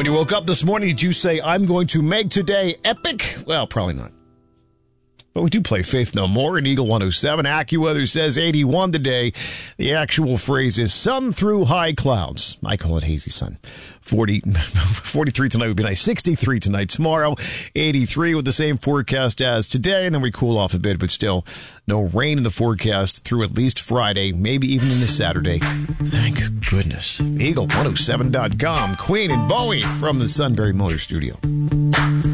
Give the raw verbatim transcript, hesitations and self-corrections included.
When you woke up this morning, did you say, I'm going to make today epic? Well, probably not. But we do play Faith No More in Eagle one oh seven. AccuWeather says eighty-one today. The actual phrase is sun through high clouds. I call it hazy sun. forty, forty-three tonight would be nice. sixty-three tonight. Tomorrow, eighty-three with the same forecast as today. And then we cool off a bit, but still no rain in the forecast through at least Friday, maybe even into Saturday. Thank goodness. Eagle one oh seven dot com. Queen and Bowie from the Sunbury Motor Studio.